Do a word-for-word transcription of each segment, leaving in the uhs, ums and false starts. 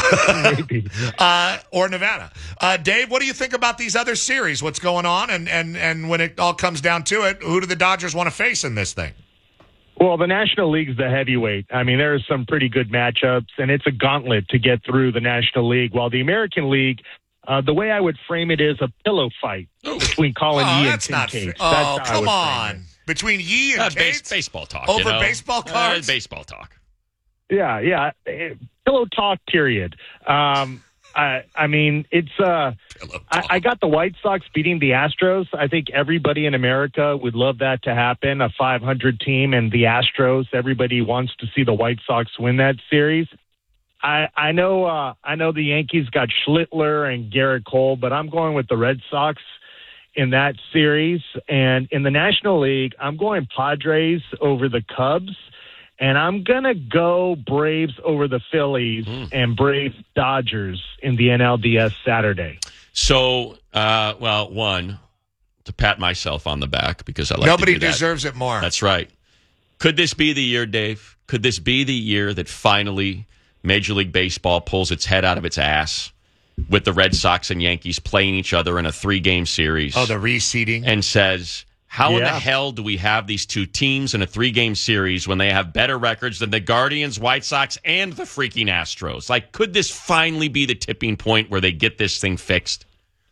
Maybe. uh, or Nevada. Uh, Dave, what do you think about these other series? What's going on? And, and, and when it all comes down to it, who do the Dodgers want to face in this thing? Well, the National League's the heavyweight. I mean, there are some pretty good matchups, and it's a gauntlet to get through the National League. While the American League, uh, the way I would frame it is a pillow fight Ooh. between Colin oh, Yee and that's Tim not Cates. fair. That's Oh, how I come would frame on. it. Between Yee and Uh, Cates? base, baseball talk. Over you know? baseball cards? Uh, baseball talk. Yeah, yeah. Pillow talk, period. Um, I, I mean, it's. Uh, I, I got the White Sox beating the Astros. I think everybody in America would love that to happen. A five hundred team and the Astros. Everybody wants to see the White Sox win that series. I, I know. Uh, I know the Yankees got Schlittler and Garrett Cole, but I'm going with the Red Sox in that series. And in the National League, I'm going Padres over the Cubs. And I'm going to go Braves over the Phillies mm. and Braves Dodgers in the N L D S Saturday. So, uh, well, one, to pat myself on the back because I like Nobody to do that. deserves it more. That's right. Could this be the year, Dave? Could this be the year that finally Major League Baseball pulls its head out of its ass with the Red Sox and Yankees playing each other in a three-game series? Oh, the reseeding. And says, how yeah. in the hell do we have these two teams in a three-game series when they have better records than the Guardians, White Sox, and the freaking Astros? Like, could this finally be the tipping point where they get this thing fixed?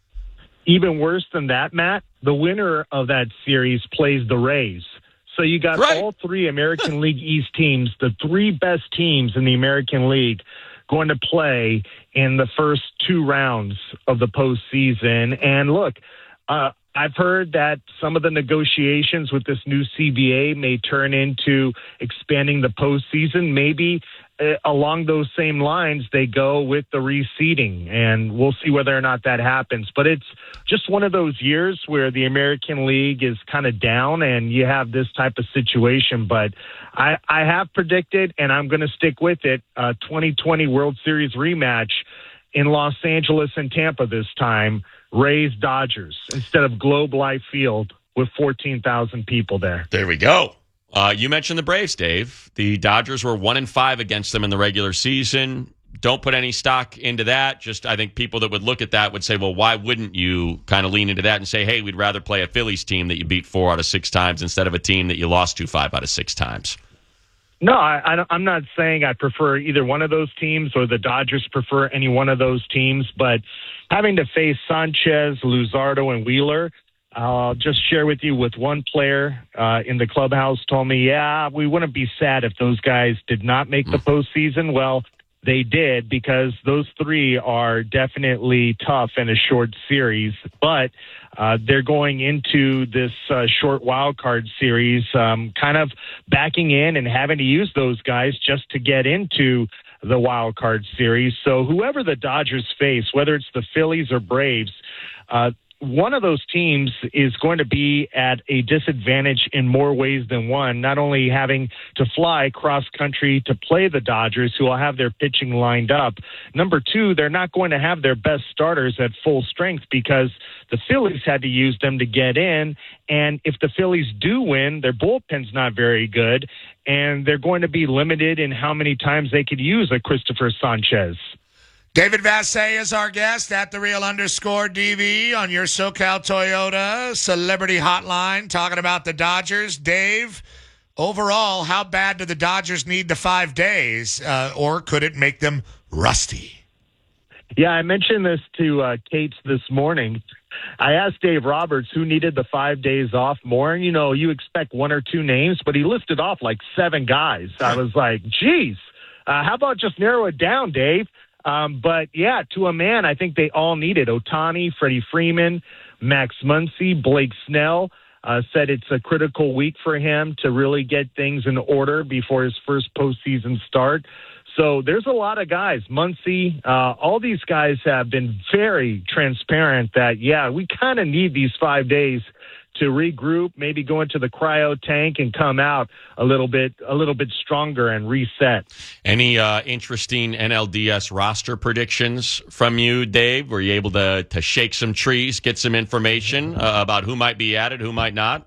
Even worse than that, Matt, the winner of that series plays the Rays. So you got right. all three American League East teams, the three best teams in the American League, going to play in the first two rounds of the postseason. And look, uh, I've heard that some of the negotiations with this new C B A may turn into expanding the postseason. Maybe uh, along those same lines, they go with the reseeding, and we'll see whether or not that happens. But it's just one of those years where the American League is kind of down, and you have this type of situation. But I, I have predicted, and I'm going to stick with it, a twenty twenty World Series rematch in Los Angeles and Tampa this time. Rays Dodgers instead of Globe Life Field with fourteen thousand people there. There we go. Uh, you mentioned the Braves, Dave. The Dodgers were one and five against them in the regular season. Don't put any stock into that. Just I think people that would look at that would say, well, why wouldn't you kind of lean into that and say, hey, we'd rather play a Phillies team that you beat four out of six times instead of a team that you lost to five out of six times? No, I, I, I'm not saying I prefer either one of those teams or the Dodgers prefer any one of those teams, but having to face Sanchez, Luzardo, and Wheeler, I'll just share with you with one player uh, in the clubhouse told me, yeah, we wouldn't be sad if those guys did not make the postseason. Well, they did because those three are definitely tough in a short series, but uh, they're going into this uh, short wild card series um, kind of backing in and having to use those guys just to get into the wild card series. So whoever the Dodgers face, whether it's the Phillies or Braves, uh, one of those teams is going to be at a disadvantage in more ways than one, not only having to fly cross country to play the Dodgers, who will have their pitching lined up. Number two, they're not going to have their best starters at full strength because the Phillies had to use them to get in. And if the Phillies do win, their bullpen's not very good, and they're going to be limited in how many times they could use a Christopher Sanchez. David Vassay is our guest at the real underscore D V on your SoCal Toyota Celebrity Hotline, talking about the Dodgers. Dave, overall, how bad do the Dodgers need the five days, uh, or could it make them rusty? Yeah, I mentioned this to uh, Kate this morning. I asked Dave Roberts who needed the five days off more. And, you know, you expect one or two names, but he listed off like seven guys. I was like, geez, uh, how about just narrow it down, Dave? Um, but, yeah, to a man, I think they all needed Ohtani, Freddie Freeman, Max Muncy, Blake Snell. Uh, said it's a critical week for him to really get things in order before his first postseason start. So there's a lot of guys. Muncy, uh, all these guys have been very transparent that, yeah, we kind of need these five days to regroup, maybe go into the cryo tank and come out a little bit a little bit stronger and reset. Any uh, interesting N L D S roster predictions from you, Dave? Were you able to, to shake some trees, get some information uh, about who might be added, who might not?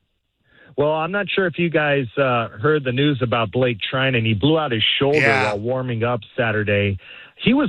Well, I'm not sure if you guys uh, heard the news about Blake Treinen. He blew out his shoulder yeah. while warming up Saturday. He was